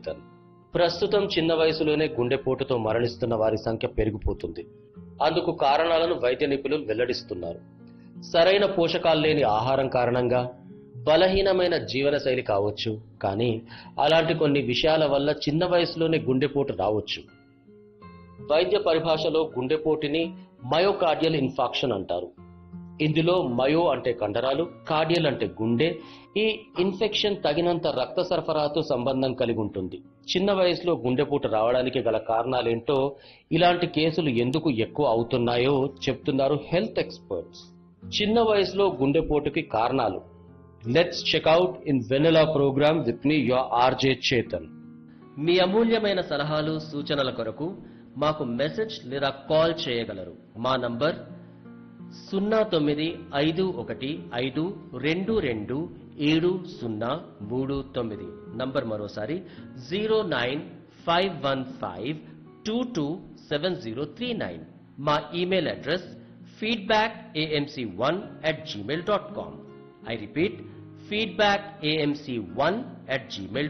చేతన్. ప్రస్తుతం చిన్న వయసులోనే గుండెపోటుతో మరణిస్తున్న వారి సంఖ్య పెరిగిపోతుంది. అందుకు కారణాలను వైద్య నిపుణులు వెల్లడిస్తున్నారు. సరైన పోషకాలు లేని ఆహారం కారణంగా, బలహీనమైన జీవనశైలి కావచ్చు, కానీ అలాంటి కొన్ని విషయాల వల్ల చిన్న వయసులోనే గుండెపోటు రావచ్చు. వైద్య పరిభాషలో గుండెపోటుని మయోకార్డియల్ ఇన్ఫాక్షన్ అంటారు. ఇందులో మయో అంటే కండరాలు, కార్డియల్ అంటే గుండె. ఈ ఇన్ఫెక్షన్ తగినంత రక్త సరఫరాతో సంబంధం కలిగి ఉంటుంది. చిన్న వయసులో గుండెపోటు రావడానికి గల కారణాలేంటో, ఇలాంటి కేసులు ఎందుకు ఎక్కువ అవుతున్నాయో చెప్తున్నారు హెల్త్ ఎక్స్పర్ట్స్. చిన్న వయసులో గుండెపోటుకి కారణాలు. Let's checkout in vanilla programme with me your RJ Chetan. మీ అమూల్యమైన సలహాలు సూచనల కొరకు మాకు మెసేజ్ లేదా కాల్ చేయగలరు. మా నంబర్ 0951522739. నంబర్ మరోసారి 09515227039. మా email address feedbackamc1@gmail.com. I repeat, feedbackamc1@gmail.com.